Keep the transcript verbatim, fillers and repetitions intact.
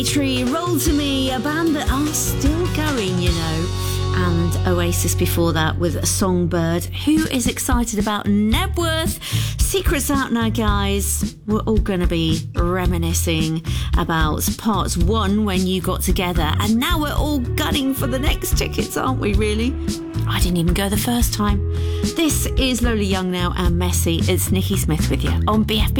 Tree, Roll to Me, a band that are still going, you know. And Oasis before that with Songbird. Who is excited about Nebworth? Secret's out now, guys. We're all going to be reminiscing about parts one when you got together. And now we're all gunning for the next tickets, aren't we, really? I didn't even go the first time. This is Lola Young now and Messy. It's Nikki Smith with you on B F B.